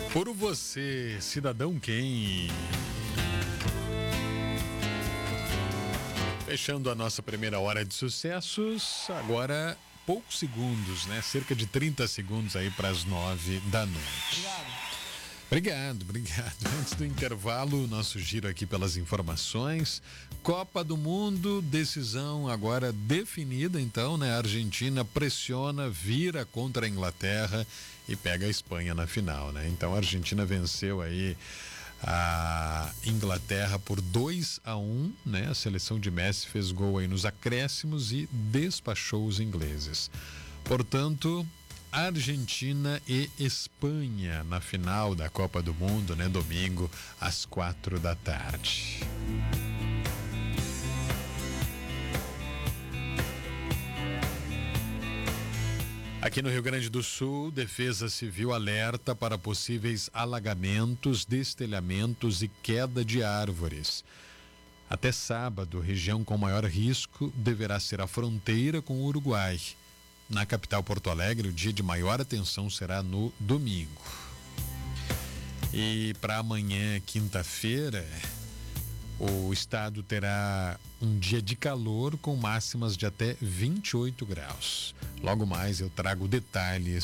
Por você, cidadão quem? Fechando a nossa primeira hora de sucessos, agora poucos segundos, né? Cerca de 30 segundos aí para as 9 da noite. Obrigado. Antes do intervalo, nosso giro aqui pelas informações. Copa do Mundo, decisão agora definida, então, né? A Argentina pressiona, vira contra a Inglaterra e pega a Espanha na final, né? Então a Argentina venceu aí a Inglaterra por 2-1, né? A seleção de Messi fez gol aí nos acréscimos e despachou os ingleses. Portanto, Argentina e Espanha na final da Copa do Mundo, né? Domingo às 4 da tarde. Aqui no Rio Grande do Sul, Defesa Civil alerta para possíveis alagamentos, destelhamentos e queda de árvores. Até sábado, região com maior risco deverá ser a fronteira com o Uruguai. Na capital Porto Alegre, o dia de maior atenção será no domingo. E para amanhã, quinta-feira, o estado terá um dia de calor com máximas de até 28 graus. Logo mais eu trago detalhes